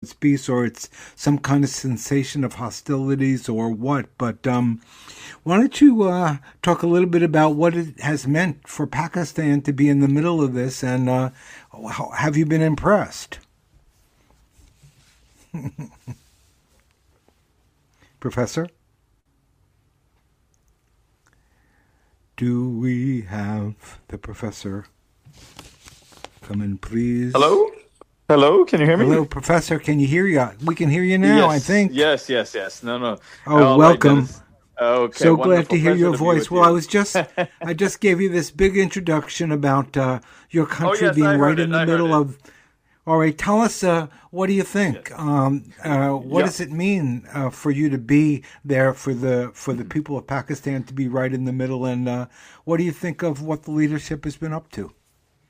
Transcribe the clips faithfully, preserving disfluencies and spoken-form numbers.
towards peace, or it's some kind of sensation of hostilities or what. But um, why don't you uh, talk a little bit about what it has meant for Pakistan to be in the middle of this, and uh, how, have you been impressed? Professor? Do we have the professor? Come in, please. Hello? Hello? Can you hear me? Hello, Professor. Can you hear you? We can hear you now, Yes, I think. yes, yes, yes. No, no. Oh, All right, welcome. Dennis. Okay, So glad wonderful. to hear Pleasure your to be voice. with Well, I you. was just, I just gave you this big introduction about uh, your Oh, country yes, being I right heard in it. the I heard middle it. of. All right, tell us, uh, what do you Yes. think? Um, uh, what Yeah. does it mean uh, for you to be there, for the for the people of Pakistan to be right in the middle, and uh, what do you think of what the leadership has been up to?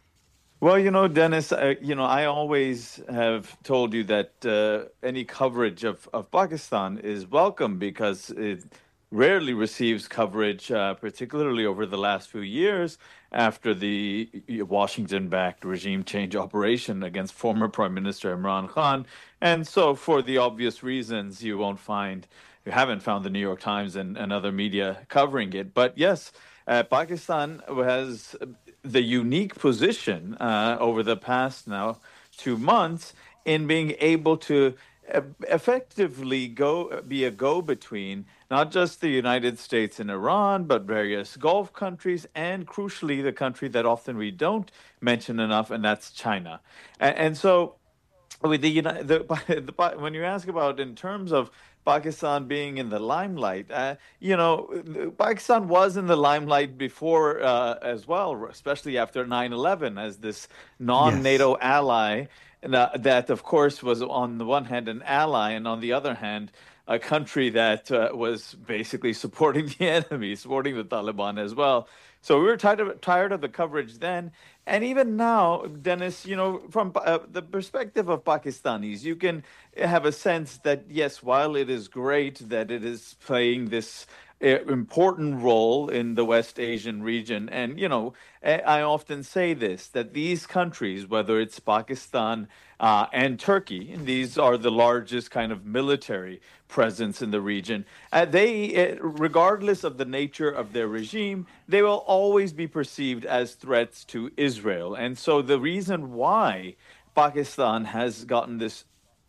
Well, you know, Dennis, uh, you know, I always have told you that uh, any coverage of, of Pakistan is welcome because it rarely receives coverage, uh, particularly over the last few years after the Washington-backed regime change operation against former Prime Minister Imran Khan. And so, for the obvious reasons, you won't find, you haven't found the New York Times and, and other media covering it. But yes, uh, Pakistan has the unique position uh, over the past now two months in being able to uh, effectively go be a go-between not just the United States and Iran, but various Gulf countries, and crucially, the country that often we don't mention enough, and that's China. And, and so with the, Uni- the, the Pa- when you ask about in terms of Pakistan being in the limelight, uh, you know, Pakistan was in the limelight before uh, as well, especially after nine eleven as this Yes. non-NATO ally, and, uh, that of course was on the one hand an ally, and on the other hand a country that uh, was basically supporting the enemy, supporting the Taliban as well. So we were tired of, tired of the coverage then. And even now, Dennis, you know, from uh, the perspective of Pakistanis, you can have a sense that, yes, while it is great that it is playing this uh, important role in the West Asian region, and, you know, I I often say this, that these countries, whether it's Pakistan uh, and Turkey, and these are the largest kind of military presence in the region, uh, they, uh, regardless of the nature of their regime, they will always be perceived as threats to Israel. And so the reason why Pakistan has gotten this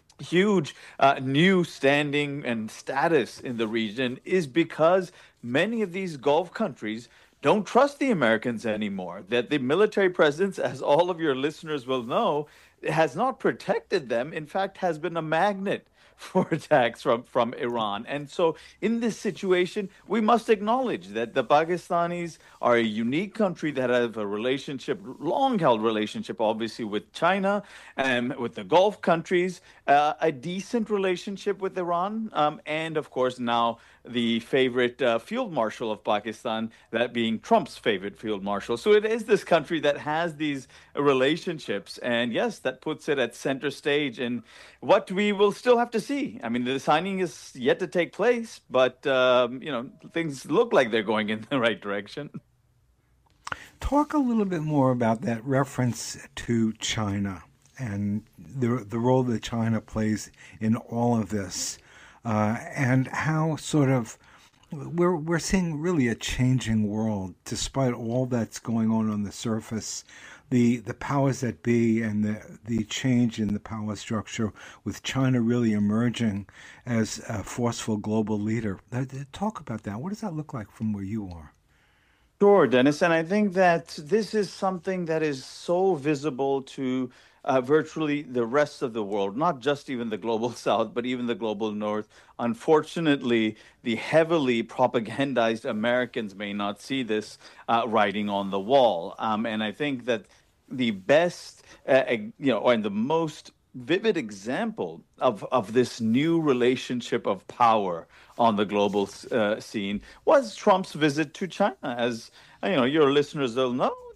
huge uh, new standing and status in the region is because many of these Gulf countries don't trust the Americans anymore. That the military presence, as all of your listeners will know, has not protected them. In fact, has been a magnet for attacks from, from Iran. And so, in this situation, we must acknowledge that the Pakistanis are a unique country that have a relationship, long held relationship, obviously, with China and with the Gulf countries, uh, a decent relationship with Iran, um, and of course, now the favorite uh, field marshal of Pakistan, that being Trump's favorite field marshal. So it is this country that has these relationships. And yes, that puts it at center stage in what we will still have to see. I mean, the signing is yet to take place, but, um, you know, things look like they're going in the right direction. Talk a little bit more about that reference to China and the the role that China plays in all of this, uh, and how sort of we're we're seeing really a changing world, despite all that's going on on the surface. The the powers that be and the the change in the power structure, with China really emerging as a forceful global leader. Uh, Talk about that. What does that look like from where you are? Sure, Dennis. And I think that this is something that is so visible to uh, virtually the rest of the world, not just even the global south, but even the global north. Unfortunately, the heavily propagandized Americans may not see this uh, writing on the wall. Um, and I think that the best, uh, you know, and the most vivid example of, of this new relationship of power on the global uh, scene was Trump's visit to China. As you know, your listeners will know,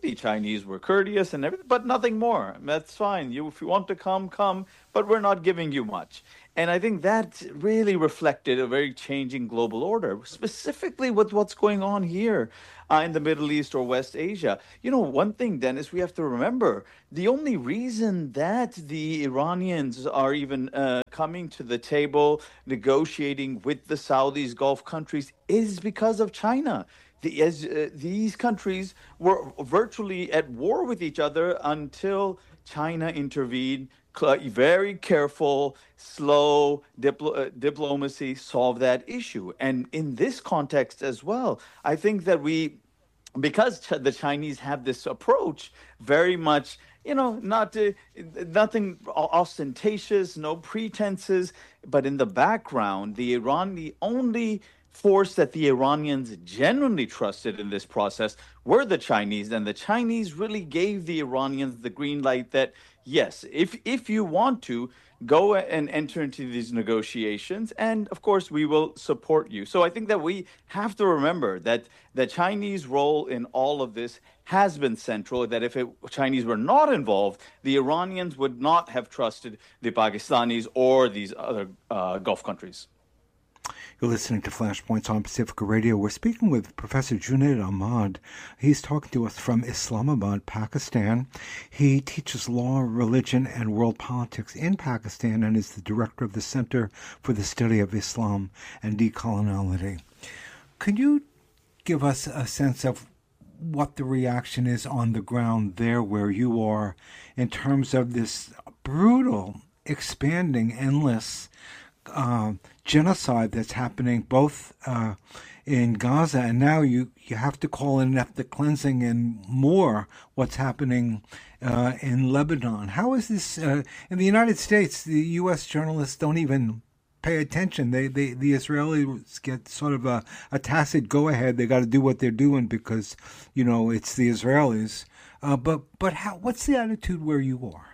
the Chinese were courteous and everything, but nothing more. That's fine. You, if you want to come, come, but we're not giving you much. And I think that really reflected a very changing global order, specifically with what's going on here uh, in the Middle East or West Asia. You know, one thing, Dennis, we have to remember the only reason that the Iranians are even uh, coming to the table negotiating with the Saudis, Gulf countries, is because of China. The, as, uh, these countries were virtually at war with each other until China intervened. Very careful, slow diplo- uh, diplomacy solved that issue. And in this context as well, I think that we, because ch- the Chinese have this approach, very much, you know, not uh, nothing ostentatious, no pretenses, but in the background, the Iran, the only force that the Iranians genuinely trusted in this process were the Chinese, and the Chinese really gave the Iranians the green light that yes, if if you want to go and enter into these negotiations, and of course we will support you. So I think that we have to remember that the Chinese role in all of this has been central, that if it, Chinese were not involved, the Iranians would not have trusted the Pakistanis or these other uh, Gulf countries. You're listening to Flashpoints on Pacifica Radio. We're speaking with Professor Junaid Ahmad. He's talking to us from Islamabad, Pakistan. He teaches law, religion, and world politics in Pakistan and is the director of the Center for the Study of Islam and Decoloniality. Could you give us a sense of what the reaction is on the ground there where you are in terms of this brutal, expanding, endless Uh, genocide that's happening both uh, in Gaza and now you, you have to call in ethnic cleansing and more what's happening uh, in Lebanon. How is this uh, in the United States? The U S journalists don't even pay attention. They, they the Israelis get sort of a, a tacit go-ahead. They got to do what they're doing because, you know, it's the Israelis. Uh, but but how? What's the attitude where you are?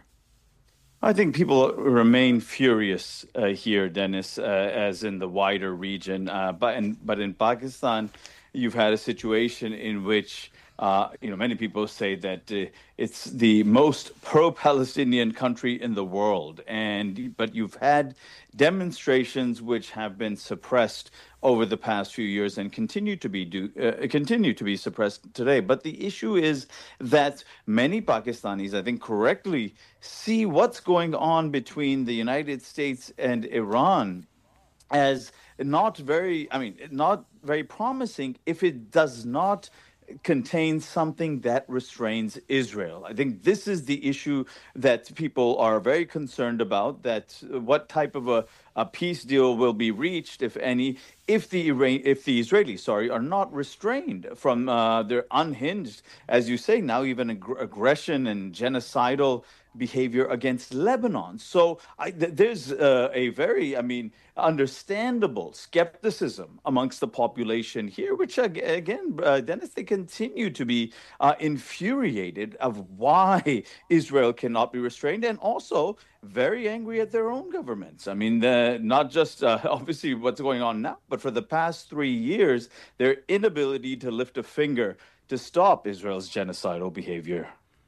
I think people remain furious uh, here, Dennis, uh, as in the wider region. Uh, but in, but in Pakistan, you've had a situation in which uh, you know many people say that uh, it's the most pro-Palestinian country in the world, and but you've had demonstrations which have been suppressed over the past few years and continue to be do, uh, continue to be suppressed today. But the issue is that many Pakistanis, I think correctly, see what's going on between the United States and Iran as not very, I mean, not very promising if it does not contain something that restrains Israel. I think this is the issue that people are very concerned about, that what type of a, a peace deal will be reached, if any, if the Iran, if the Israelis, sorry, are not restrained from uh, their unhinged, as you say, now even ag- aggression and genocidal behavior against Lebanon. So I, th- there's uh, a very, I mean, understandable skepticism amongst the population here, which ag- again, uh, Dennis, they continue to be uh, infuriated of why Israel cannot be restrained, and also very angry at their own governments. I mean, the, not just uh, obviously what's going on now, but for the past three years, their inability to lift a finger to stop Israel's genocidal behavior.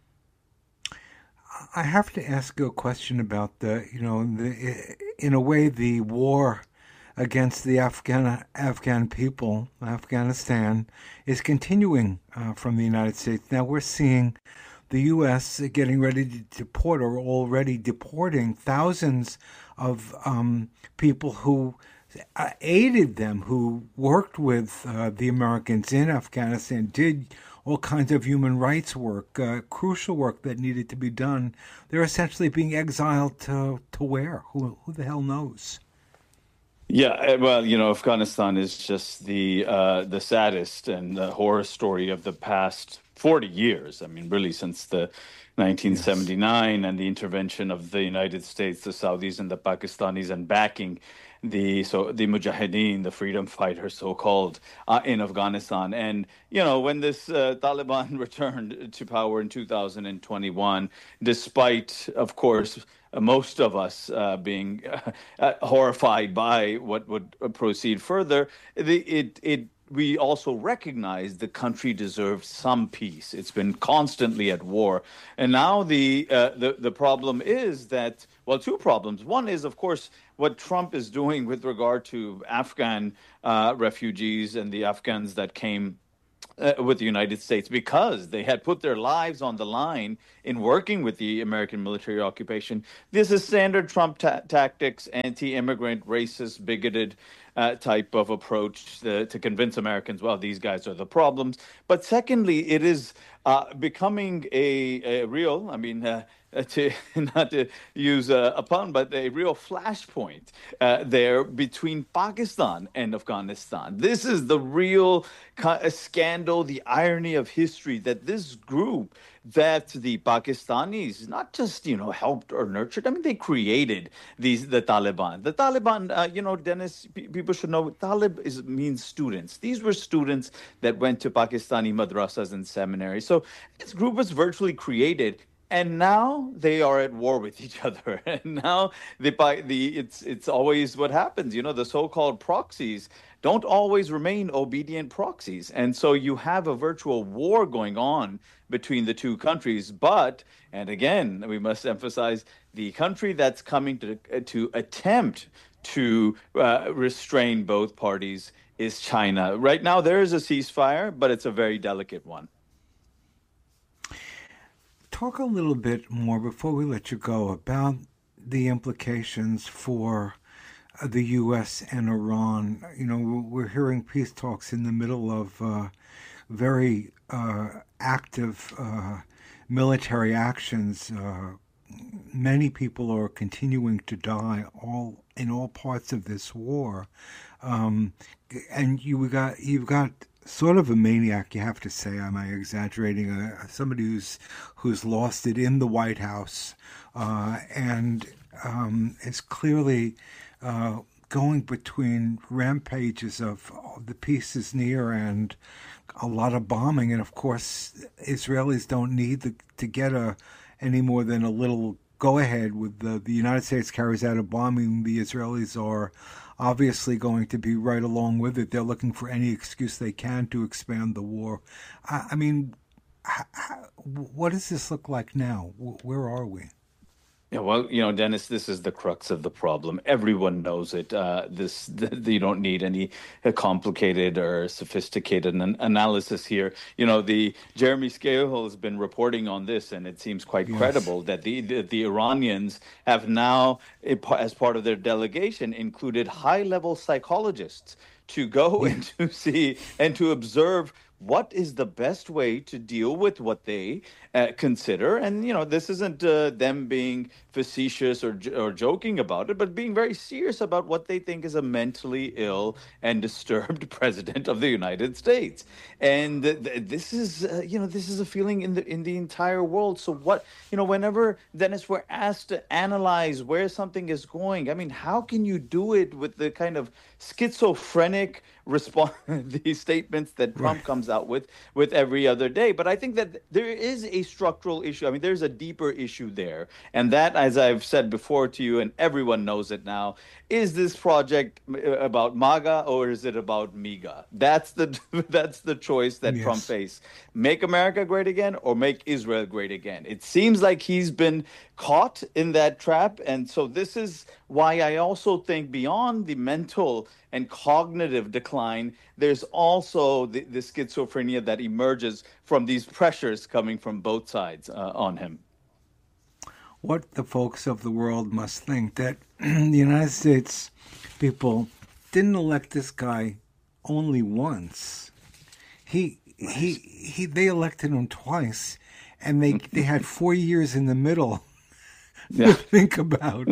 I have to ask you a question about the, you know, the, in a way, the war against the Afghan Afghan people, Afghanistan, is continuing uh, from the United States. Now we're seeing the U S getting ready to deport or already deporting thousands of um, people who uh, aided them, who worked with uh, the Americans in Afghanistan, did all kinds of human rights work, uh, crucial work that needed to be done. They're essentially being exiled to, to where? Who, who the hell knows? Yeah, well, you know, Afghanistan is just the uh, the saddest and the horror story of the past forty years. I mean, really, since the nineteen seventy-nine yes. and the intervention of the United States, the Saudis, and the Pakistanis, and backing the so the Mujahideen, the freedom fighters, so-called, uh, in Afghanistan. And you know, when this uh, Taliban returned to power in two thousand twenty-one, despite, of course, uh, most of us uh, being uh, uh, horrified by what would uh, proceed further, the, it it we also recognize the country deserves some peace. It's been constantly at war, and now the uh, the the problem is that, well, two problems. One is, of course, what Trump is doing with regard to Afghan uh, refugees and the Afghans that came uh, with the United States, because they had put their lives on the line in working with the American military occupation. This is standard Trump ta- tactics, anti-immigrant, racist, bigoted uh, type of approach to, to convince Americans, well, these guys are the problems. But secondly, it is uh, becoming a, a real, I mean, uh, to not to use a, a pun, but a real flashpoint uh, there between Pakistan and Afghanistan. This is the real ca- scandal, the irony of history, that this group that the Pakistanis not just, you know, helped or nurtured. I mean, they created these the Taliban. The Taliban, uh, you know, Dennis, pe- people should know, Talib is means students. These were students that went to Pakistani madrasas and seminaries. So this group was virtually created. And now they are at war with each other. And now the the it's it's always what happens. You know, the so-called proxies don't always remain obedient proxies, and so you have a virtual war going on between the two countries. But, and again, we must emphasize, the country that's coming to to attempt to uh, restrain both parties is China. Right now, there is a ceasefire, but it's a very delicate one. Talk a little bit more before we let you go about the implications for uh, the U S and Iran. You know, we're hearing peace talks in the middle of uh, very uh, active uh, military actions. Uh, many people are continuing to die all in all parts of this war, um, and you got you've got. Sort of a maniac, you have to say. Am I exaggerating? Uh, somebody who's who's lost it in the White House uh, and um, is clearly uh, going between rampages of oh, the peace is near and a lot of bombing. And of course, Israelis don't need the, to get a any more than a little go ahead with the the United States carries out a bombing. The Israelis are obviously going to be right along with it. They're looking for any excuse they can to expand the war. I, I mean, how, how, what does this look like now? Where are we? Yeah, well, you know, Dennis, this is the crux of the problem. Everyone knows it. Uh, this, th- you don't need any uh, complicated or sophisticated an- analysis here. You know, the Jeremy Scahill has been reporting on this, and it seems quite Yes. credible that the, the the Iranians have now, as part of their delegation, included high-level psychologists to go and to see and to observe what is the best way to deal with what they uh, consider. And, you know, this isn't uh, them being facetious or, or joking about it, but being very serious about what they think is a mentally ill and disturbed president of the United States. And th- th- this is, uh, you know, this is a feeling in the in the entire world. So what, you know, whenever, Dennis, we're asked to analyze where something is going, I mean, how can you do it with the kind of schizophrenic response, these statements that Trump Right. comes out with with every other day? But I think that there is a structural issue. I mean, there's a deeper issue there, and that, as I've said before to you, and everyone knows it now, is this project about MAGA or is it about MIGA? That's the that's the choice that Yes. Trump faced: make America great again or make Israel great again. It seems like he's been caught in that trap, and so this is why I also think, beyond the mental and cognitive decline, there's also the, the schizophrenia that emerges from these pressures coming from both sides uh, on him. What the folks of the world must think that the United States people didn't elect this guy only once. He Right. he he. They elected him twice, and they they had four years in the middle to Yeah. think about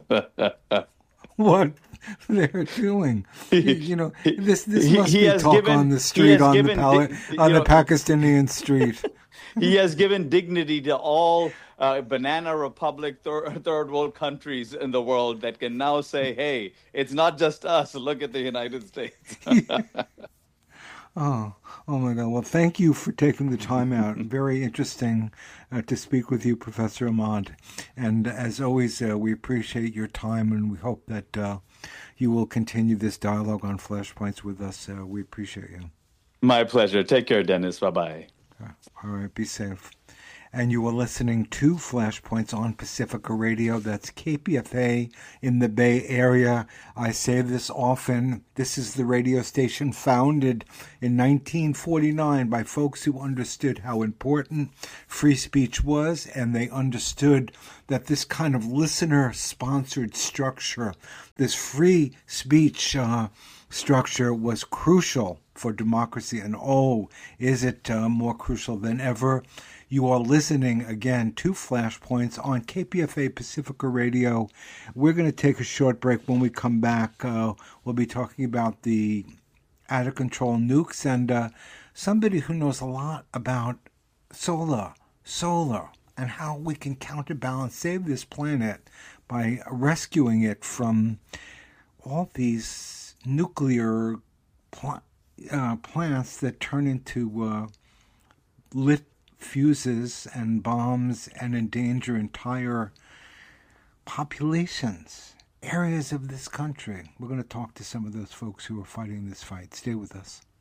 what they're doing. You, he, you know, he, this this he must he be has talk given on the he street has on the given pal- di- on you the know Pakistani street. he has given dignity to all uh, banana republic thir- third world countries in the world that can now say, hey, it's not just us, look at the United States. Oh, oh my God. Well, thank you for taking the time out. Very interesting uh, to speak with you, Professor Ahmad. And as always, uh, we appreciate your time, and we hope that uh, you will continue this dialogue on Flashpoints with us. Uh, we appreciate you. My pleasure. Take care, Dennis. Bye-bye. All right. Be safe. And you are listening to Flashpoints on Pacifica Radio. That's K P F A in the Bay Area. I say this often. This is the radio station founded in nineteen forty-nine by folks who understood how important free speech was, and they understood that this kind of listener-sponsored structure, this free speech uh, structure, was crucial for democracy. And oh, is it uh, more crucial than ever? You are listening again to Flashpoints on K P F A Pacifica Radio. We're going to take a short break. When we come back, uh, we'll be talking about the out-of-control nukes and uh, somebody who knows a lot about solar, solar, and how we can counterbalance, save this planet by rescuing it from all these nuclear pl- uh, plants that turn into uh, lit fuses and bombs and endanger entire populations, areas of this country. We're going to talk to some of those folks who are fighting this fight. Stay with us.